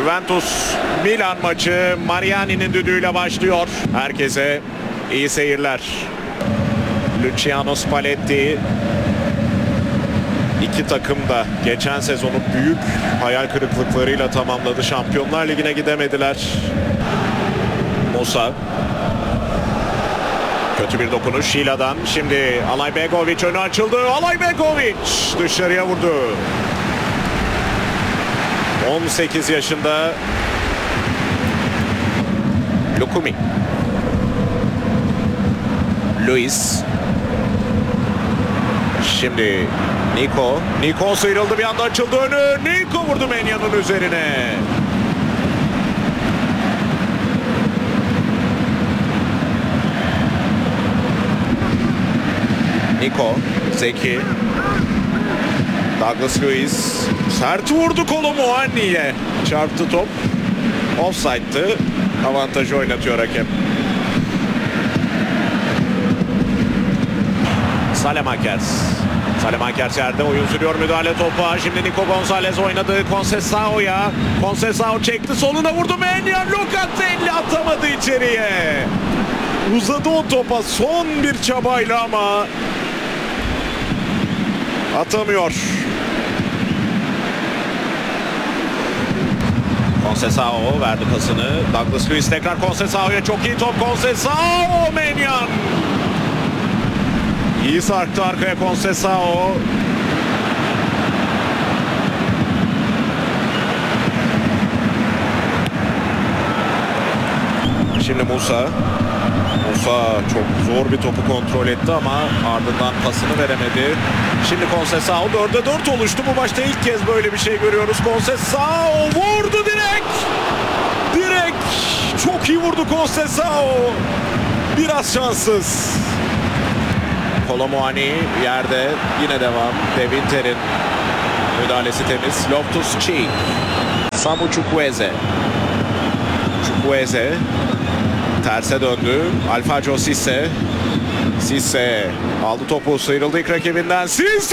Juventus Milan maçı Mariani'nin düdüğüyle başlıyor. Herkese iyi seyirler. Luciano Spalletti, iki takım da geçen sezonu büyük hayal kırıklıklarıyla tamamladı. Şampiyonlar Ligi'ne gidemediler. Musa. Kötü bir dokunuş Şila'dan. Şimdi Alay Begovic önü açıldı. Alay Begovic dışarıya vurdu. 18 yaşında Lukumi. Luis. Şimdi Nico. Nico sıyrıldı, bir anda açıldı önü. Nico vurdu Menyan'ın üzerine. Nico. Zeki. Douglas Luiz. Sert vurdu kolu Muanni'ye. Çarptı top. Offside'dı. Avantajı oynatıyor hakem. Salemakers. Salemakers yerde, oyun sürüyor, müdahale topa. Şimdi Nico Gonzalez oynadı Conceição'ya. Conceição çekti, soluna vurdu Menyan. Locatelli atamadı içeriye. Uzadı o topa son bir çabayla ama atamıyor. Conceição verdi pasını. Douglas Luiz tekrar Conceição'ya, çok iyi top Conceição. Menyan İyi sarktı arkaya Conceição. Şimdi Musa. Musa çok zor bir topu kontrol etti ama ardından pasını veremedi. Şimdi Conceição 4'e 4 oluştu. Bu maçta ilk kez böyle bir şey görüyoruz. Conceição vurdu direkt. Direkt. Çok iyi vurdu Conceição. Biraz şanssız. Kolomuani yerde, yine devam. De Winter'in müdahalesi temiz. Loftus-Cheek. Samu Chukwueze. Chukwueze terse döndü. Alfredo Cisse. Cisse aldı topu, sıyrıldı ilk rakibinden. Cisse!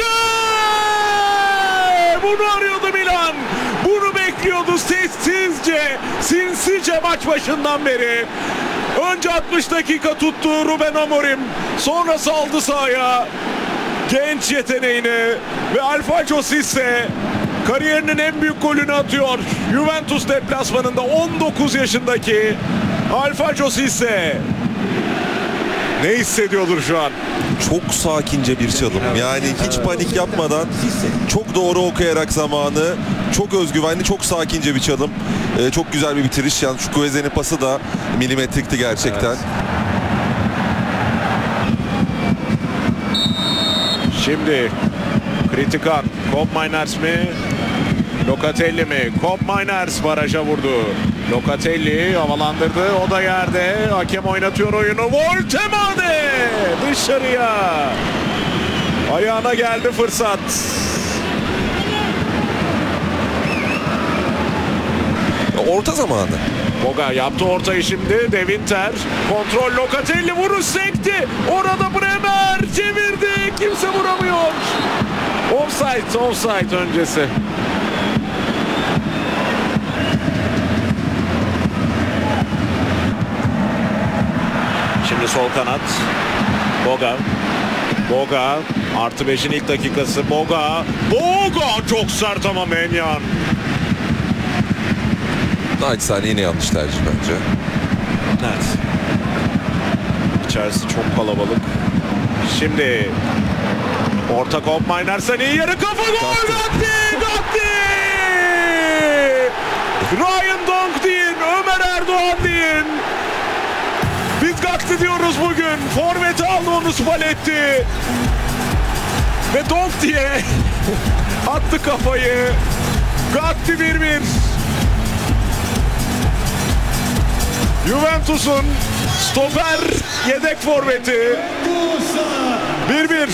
Bunu arıyordu Milan. Bunu bekliyordu sessizce, sinsice maç başından beri. Önce 60 dakika tuttu Ruben Amorim. Sonra saldı sahaya genç yeteneğini ve Alfredo Cisse kariyerinin en büyük golünü atıyor. Juventus deplasmanında 19 yaşındaki Alfredo Cisse. Ne hissediyordur şu an? Çok sakince bir çalım. Yani hiç panik yapmadan, çok doğru okuyarak zamanı, çok özgüvenli, çok sakince bir çalım. Çok güzel bir bitiriş. Yani şu Chukwueze'nin pası da milimetrikti gerçekten. Evet. Şimdi kritik an. Koopmeiners mi? Locatelli mi? Koopmeiners baraja vurdu. Locatelli havalandırdı. O da yerde. Hakem oynatıyor oyunu. Voltemade dışarıya. Ayağına geldi fırsat. Orta zamanı. Boga yaptı ortayı şimdi. De Winter. Kontrol, Locatelli vuruş sekti. Orada Bremer çevirdi. Kimse vuramıyor. Offside öncesi. Şimdi sol kanat. Boga. Artı 5'in ilk dakikası. Boga çok sert ama Menyan. Naçizane yine yanlış tercih bence. Evet. İçerisi çok kalabalık. Şimdi orta Koopmeiners'ın iyi yarı kafa gol. Gatti! Ryan Donk deyin, Ömer Erdoğan deyin. Biz Gatti diyoruz bugün. Forveti aldı onu Spalletti. Ve Donk diye attı kafayı. Gatti 1-1. Juventus'un stoper yedek forveti 1-1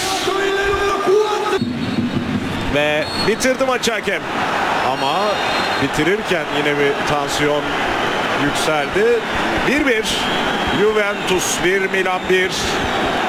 ve bitirdi maçı hakem. Ama bitirirken yine bir tansiyon yükseldi. 1-1 Juventus 1 Milan 1.